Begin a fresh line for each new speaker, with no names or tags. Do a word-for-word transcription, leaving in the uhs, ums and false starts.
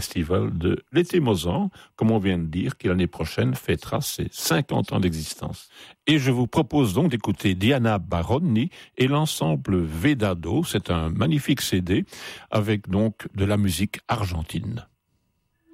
festival de l'été Mozan, comme on vient de dire, qui l'année prochaine fêtera ses cinquante ans d'existence. Et je vous propose donc d'écouter Diana Baroni et l'ensemble Vedado. C'est un magnifique C D avec donc de la musique argentine.